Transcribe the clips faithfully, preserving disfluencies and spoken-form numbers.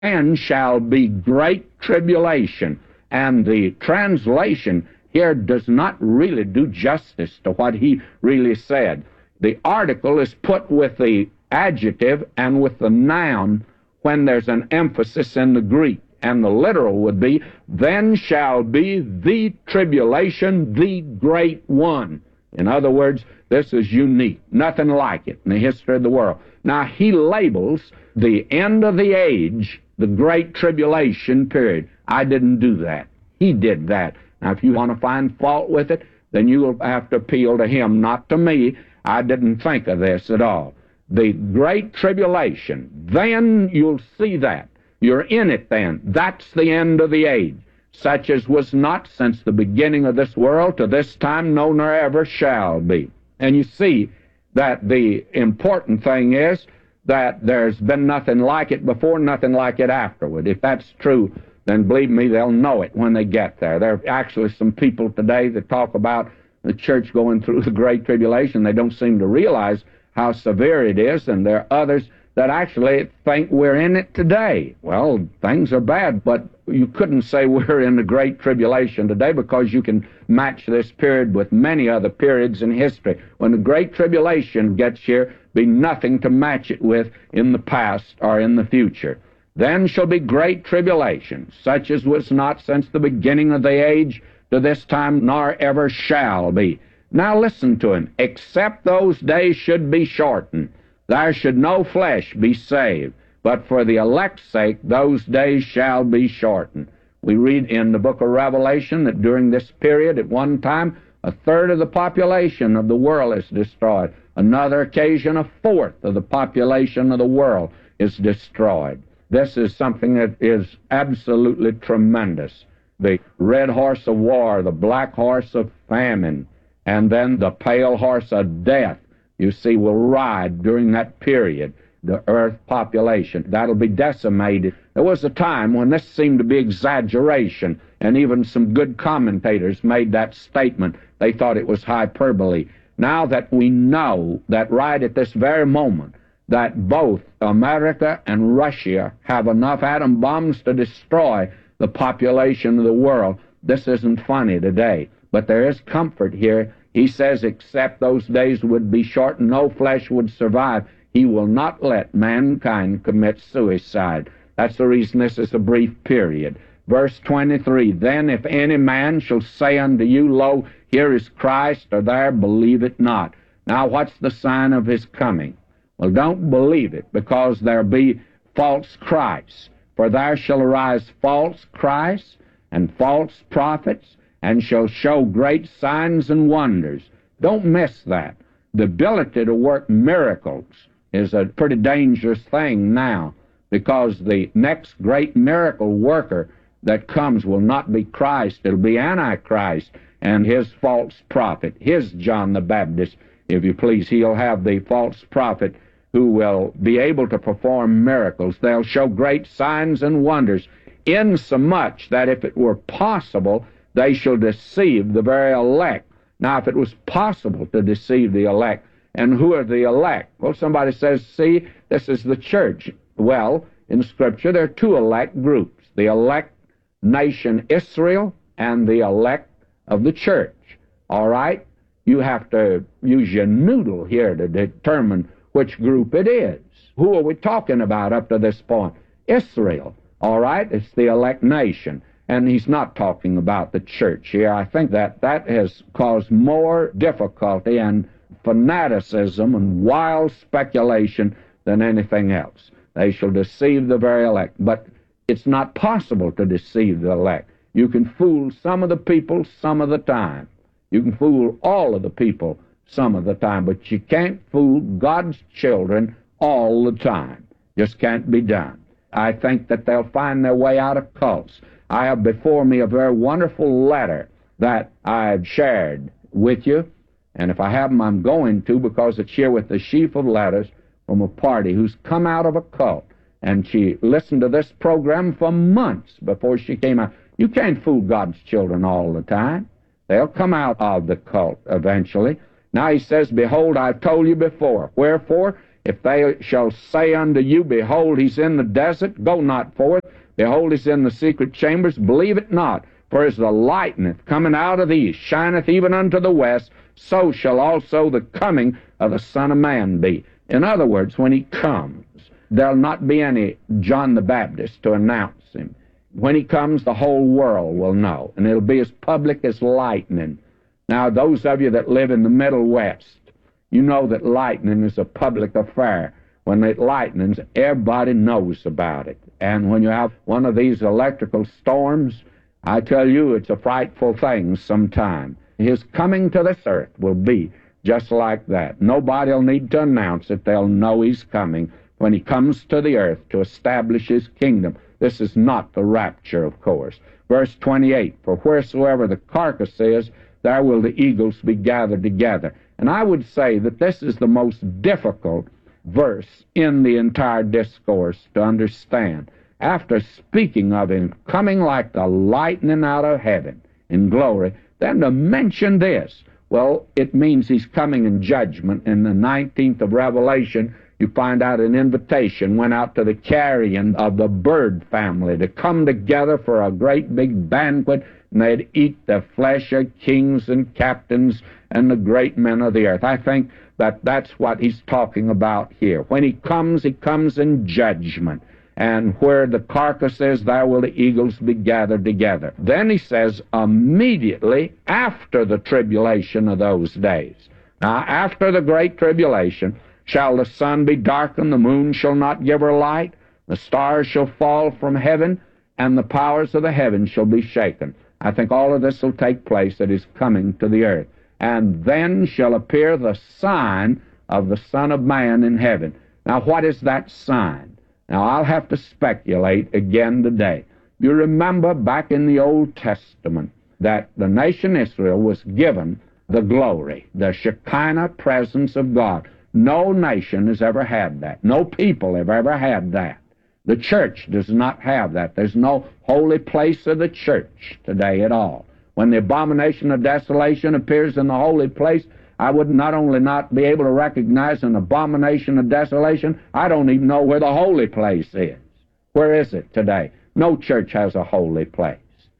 and shall be great tribulation. And the translation here does not really do justice to what he really said. The article is put with the adjective and with the noun when there's an emphasis in the Greek. And the literal would be, then shall be the tribulation, the great one. In other words, this is unique. Nothing like it in the history of the world. Now, he labels the end of the age the great tribulation period. I didn't do that. He did that. Now, if you want to find fault with it, then you will have to appeal to him, not to me. I didn't think of this at all. The great tribulation, then you'll see that. You're in it then. That's the end of the age, such as was not since the beginning of this world to this time, no, nor ever shall be. And you see that the important thing is that there's been nothing like it before, nothing like it afterward. If that's true, then believe me, they'll know it when they get there. There are actually some people today that talk about the church going through the Great Tribulation. They don't seem to realize how severe it is, and there are others that actually think we're in it today. Well, things are bad, but you couldn't say we're in the Great Tribulation today because you can match this period with many other periods in history. When the Great Tribulation gets here, be nothing to match it with in the past or in the future. Then shall be great tribulation, such as was not since the beginning of the age to this time, nor ever shall be. Now listen to him. Except those days should be shortened, there should no flesh be saved, but for the elect's sake those days shall be shortened. We read in the book of Revelation that during this period, at one time, a third of the population of the world is destroyed. Another occasion, a fourth of the population of the world is destroyed. This is something that is absolutely tremendous. The red horse of war, the black horse of famine, and then the pale horse of death, you see, will ride during that period, the earth population. That'll be decimated. There was a time when this seemed to be exaggeration, and even some good commentators made that statement. They thought it was hyperbole. Now that we know that right at this very moment, that both America and Russia have enough atom bombs to destroy the population of the world, this isn't funny today. But there is comfort here. He says, except those days would be shortened, no flesh would survive. He will not let mankind commit suicide. That's the reason this is a brief period. Verse twenty-three, then if any man shall say unto you, lo, here is Christ, or there, believe it not. Now what's the sign of his coming? Well, don't believe it, because there be false Christs. For there shall arise false Christs and false prophets, and shall show great signs and wonders. Don't miss that. The ability to work miracles is a pretty dangerous thing now, because the next great miracle worker that comes will not be Christ. It'll be Antichrist and his false prophet, his John the Baptist, if you please. He'll have the false prophet who will be able to perform miracles. They'll show great signs and wonders, insomuch that if it were possible, they shall deceive the very elect. Now, if it was possible to deceive the elect, and who are the elect? Well, somebody says, see, this is the church. Well, in Scripture, there are two elect groups, the elect nation Israel and the elect of the church. All right? You have to use your noodle here to determine which group it is. Who are we talking about up to this point? Israel. All right? It's the elect nation. And he's not talking about the church here. I think that that has caused more difficulty and fanaticism and wild speculation than anything else. They shall deceive the very elect. But it's not possible to deceive the elect. You can fool some of the people some of the time. You can fool all of the people some of the time, but you can't fool God's children all the time. Just can't be done. I think that they'll find their way out of cults. I have before me a very wonderful letter that I've shared with you, and if I haven't, I'm going to, because it's here with the sheaf of letters from a party who's come out of a cult, and she listened to this program for months before she came out. You can't fool God's children all the time. They'll come out of the cult eventually. Now he says, behold, I've told you before. Wherefore, if they shall say unto you, Behold, he's in the desert, go not forth. Behold, he's in the secret chambers, believe it not. For as the lightning coming out of the east shineth even unto the west, so shall also the coming of the Son of Man be. In other words, when he comes, there'll not be any John the Baptist to announce him. When he comes, the whole world will know, and it'll be as public as lightning. Now, those of you that live in the Middle West, you know that lightning is a public affair. When it lightens, everybody knows about it. And when you have one of these electrical storms, I tell you, it's a frightful thing sometime. His coming to this earth will be just like that. Nobody will need to announce it. They'll know he's coming when he comes to the earth to establish his kingdom. This is not the rapture, of course. Verse twenty-eight, For wheresoever the carcass is, there will the eagles be gathered together. And I would say that this is the most difficult verse in the entire discourse to understand. After speaking of him coming like the lightning out of heaven in glory, then to mention this, well, it means he's coming in judgment. In the nineteenth of Revelation, you find out an invitation went out to the carrion of the bird family to come together for a great big banquet, and they'd eat the flesh of kings and captains and the great men of the earth. I think that that's what he's talking about here. When he comes, he comes in judgment. And where the carcass is, there will the eagles be gathered together. Then he says, immediately after the tribulation of those days. Now, after the great tribulation, shall the sun be darkened, the moon shall not give her light, the stars shall fall from heaven, and the powers of the heavens shall be shaken. I think all of this will take place at his coming to the earth. And then shall appear the sign of the Son of Man in heaven. Now, what is that sign? Now, I'll have to speculate again today. You remember back in the Old Testament that the nation Israel was given the glory, the Shekinah presence of God. No nation has ever had that. No people have ever had that. The church does not have that. There's no holy place of the church today at all. When the abomination of desolation appears in the holy place, I would not only not be able to recognize an abomination of desolation, I don't even know where the holy place is. Where is it today? No church has a holy place.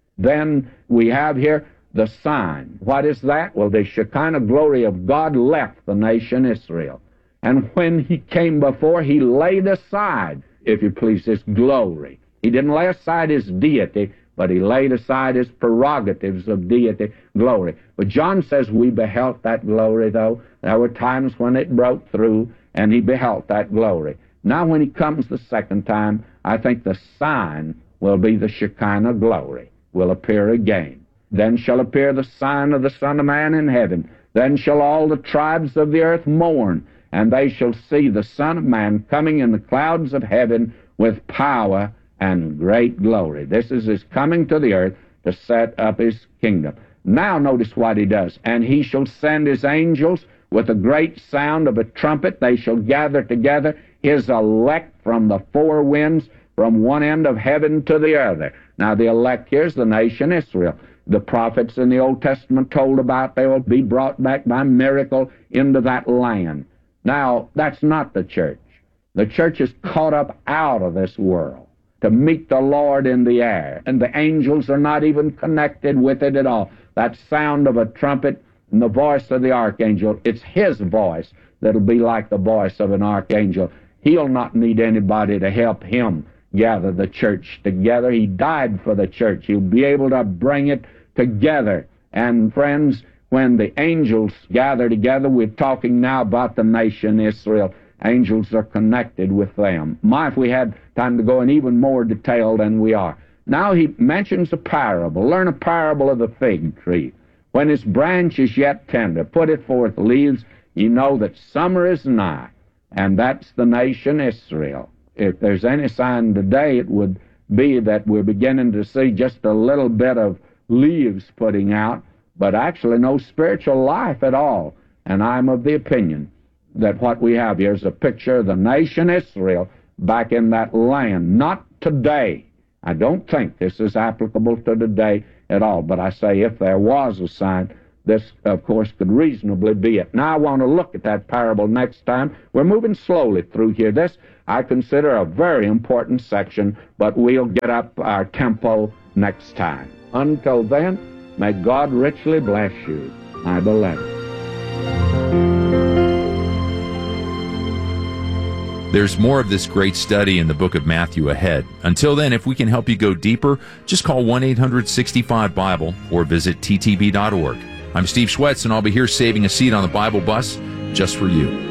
Then we have here the sign. What is that? Well, the Shekinah glory of God left the nation Israel. And when he came before, he laid aside, if you please, his glory. He didn't lay aside his deity, but he laid aside his prerogatives of deity glory. But John says we beheld that glory, though. There were times when it broke through, and he beheld that glory. Now when he comes the second time, I think the sign will be the Shekinah glory, will appear again. Then shall appear the sign of the Son of Man in heaven. Then shall all the tribes of the earth mourn, and they shall see the Son of Man coming in the clouds of heaven with power and great glory. This is his coming to the earth to set up his kingdom. Now notice what he does. And he shall send his angels with a great sound of a trumpet. They shall gather together his elect from the four winds, from one end of heaven to the other. Now the elect here's the nation Israel. The prophets in the Old Testament told about they will be brought back by miracle into that land. Now, that's not the church. The church is caught up out of this world to meet the Lord in the air, and the angels are not even connected with it at all. That sound of a trumpet and the voice of the archangel, it's his voice that'll be like the voice of an archangel. He'll not need anybody to help him gather the church together. He died for the church. He'll be able to bring it together. And friends, when the angels gather together, we're talking now about the nation Israel. Angels are connected with them. My, if we had time to go in even more detail than we are. Now he mentions a parable. Learn a parable of the fig tree. When its branch is yet tender, put it forth leaves, you know that summer is nigh. And that's the nation Israel. If there's any sign today, it would be that we're beginning to see just a little bit of leaves putting out, but actually no spiritual life at all. And I'm of the opinion that what we have here is a picture of the nation Israel back in that land. Not today. I don't think this is applicable to today at all, but I say if there was a sign, this, of course, could reasonably be it. Now I want to look at that parable next time. We're moving slowly through here. This I consider a very important section, but we'll get up our tempo next time. Until then, may God richly bless you, my beloved. There's more of this great study in the book of Matthew ahead. Until then, if we can help you go deeper, just call one eight hundred sixty-five Bible or visit T T B dot org. I'm Steve Schwetz, and I'll be here saving a seat on the Bible bus just for you.